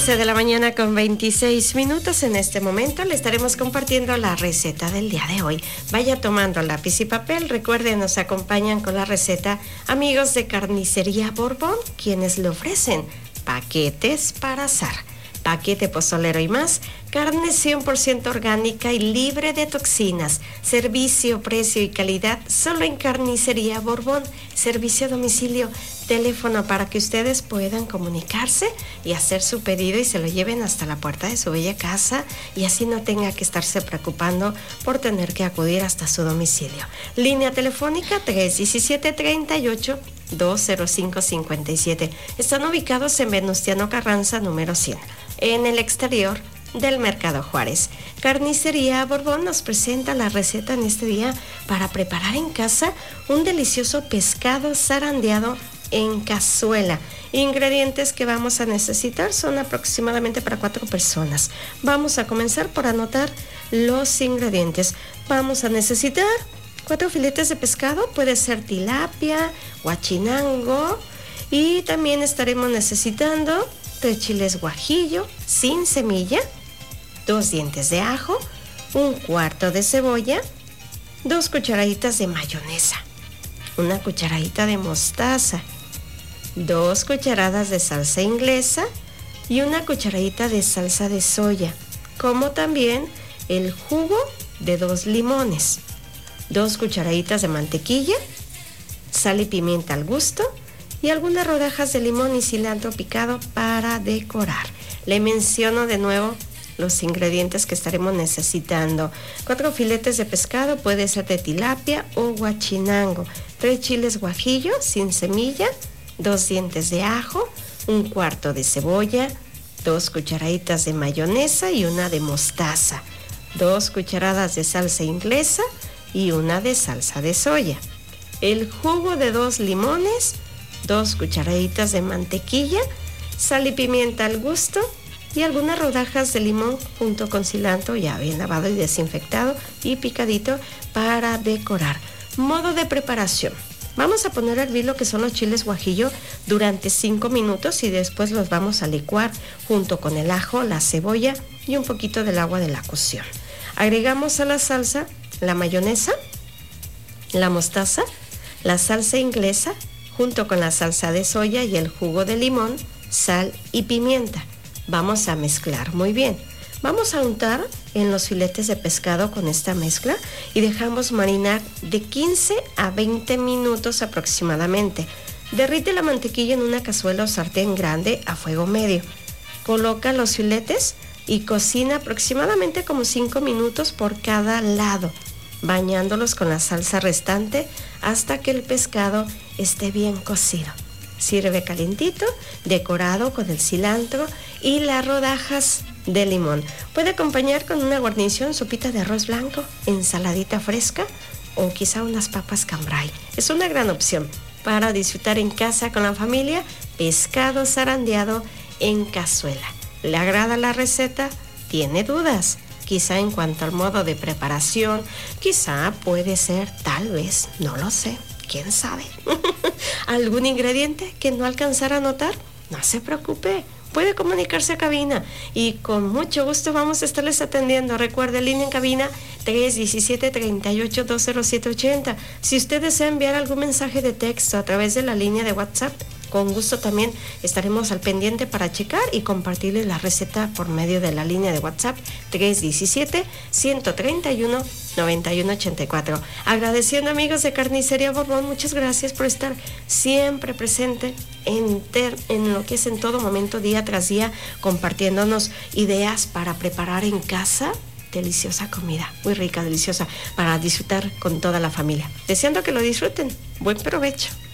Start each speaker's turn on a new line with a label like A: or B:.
A: 11 de la mañana con 26 minutos. En este momento le estaremos compartiendo la receta del día de hoy. Vaya tomando lápiz y papel. Recuerden, nos acompañan con la receta amigos de Carnicería Borbón, quienes le ofrecen paquetes para asar, paquete pozolero y más, carne 100% orgánica y libre de toxinas, servicio, precio y calidad solo en Carnicería Borbón, servicio a domicilio, teléfono para que ustedes puedan comunicarse y hacer su pedido y se lo lleven hasta la puerta de su bella casa y así no tenga que estarse preocupando por tener que acudir hasta su domicilio. Línea telefónica 317-38-205-57. Están ubicados en Venustiano Carranza número 100, en el exterior del Mercado Juárez. Carnicería Borbón nos presenta la receta en este día para preparar en casa un delicioso pescado zarandeado en cazuela. Ingredientes que vamos a necesitar son aproximadamente para 4 personas. Vamos a comenzar por anotar los ingredientes. Vamos a necesitar 4 filetes de pescado, puede ser tilapia, guachinango, y también estaremos necesitando 3 chiles guajillo sin semilla, 2 dientes de ajo, 1/4 de cebolla, 2 cucharaditas de mayonesa, 1 cucharadita de mostaza, 2 cucharadas de salsa inglesa y 1 cucharadita de salsa de soya, como también el jugo de 2 limones, 2 cucharaditas de mantequilla, sal y pimienta al gusto y algunas rodajas de limón y cilantro picado para decorar. Le menciono de nuevo los ingredientes que estaremos necesitando: 4 filetes de pescado, puede ser de tilapia o guachinango, 3 chiles guajillo sin semilla, 2 dientes de ajo, 1/4 de cebolla, 2 cucharaditas de mayonesa y 1 de mostaza, 2 cucharadas de salsa inglesa y 1 de salsa de soya, el jugo de 2 limones, 2 cucharaditas de mantequilla, sal y pimienta al gusto y algunas rodajas de limón junto con cilantro ya bien lavado y desinfectado y picadito para decorar. Modo de preparación: vamos a poner a hervir lo que son los chiles guajillo durante 5 minutos y después los vamos a licuar junto con el ajo, la cebolla y un poquito del agua de la cocción. Agregamos a la salsa la mayonesa, la mostaza, la salsa inglesa junto con la salsa de soya y el jugo de limón, sal y pimienta. Vamos a mezclar muy bien. Vamos a untar en los filetes de pescado con esta mezcla y dejamos marinar de 15 a 20 minutos aproximadamente. Derrite la mantequilla en una cazuela o sartén grande a fuego medio. Coloca los filetes y cocina aproximadamente como 5 minutos por cada lado, bañándolos con la salsa restante hasta que el pescado esté bien cocido. Sirve calientito, decorado con el cilantro y las rodajas de limón. Puede acompañar con una guarnición, sopita de arroz blanco, ensaladita fresca o quizá unas papas cambray. Es una gran opción para disfrutar en casa con la familia pescado zarandeado en cazuela. ¿Le agrada la receta? ¿Tiene dudas? Quizá en cuanto al modo de preparación, quizá puede ser, tal vez, no lo sé, quién sabe. ¿Algún ingrediente que no alcanzara a notar? No se preocupe, puede comunicarse a cabina y con mucho gusto vamos a estarles atendiendo. Recuerde, línea en cabina 317-38-20780. Si usted desea enviar algún mensaje de texto a través de la línea de WhatsApp, con gusto también estaremos al pendiente para checar y compartirles la receta por medio de la línea de WhatsApp 317-131-9184. Agradeciendo, amigos de Carnicería Borbón, muchas gracias por estar siempre presente en lo que es en todo momento, día tras día, compartiéndonos ideas para preparar en casa deliciosa comida, muy rica, deliciosa, para disfrutar con toda la familia. Deseando que lo disfruten. Buen provecho.